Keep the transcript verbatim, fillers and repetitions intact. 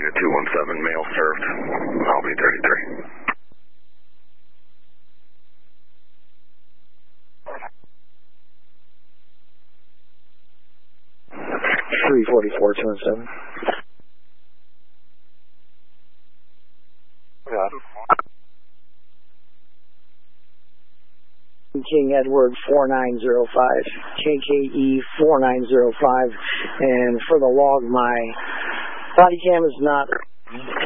Omega two one seven, male served. I'll be thirty-three. three forty-four, two one seven. Got it. King Edward four nine zero five, K K E four nine zero five, and for the log, my body cam is not